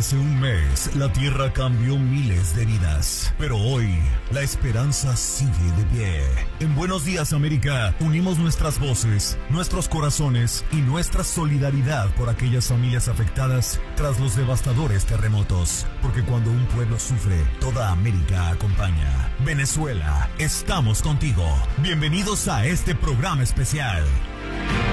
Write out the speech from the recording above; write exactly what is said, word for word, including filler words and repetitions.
Hace un mes, la Tierra cambió miles de vidas, pero hoy, la esperanza sigue de pie. En Buenos Días, América, unimos nuestras voces, nuestros corazones y nuestra solidaridad por aquellas familias afectadas tras los devastadores terremotos. Porque cuando un pueblo sufre, toda América acompaña. Venezuela, estamos contigo. Bienvenidos a este programa especial.